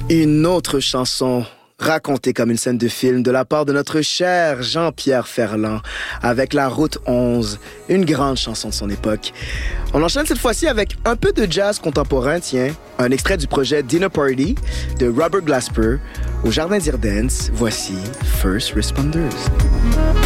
Une autre chanson racontée comme une scène de film de la part de notre cher Jean-Pierre Ferland avec La Route 11, une grande chanson de son époque. On enchaîne cette fois-ci avec un peu de jazz contemporain, tiens, un extrait du projet Dinner Party de Robert Glasper au Jardin d'Irden's. Voici First Responders.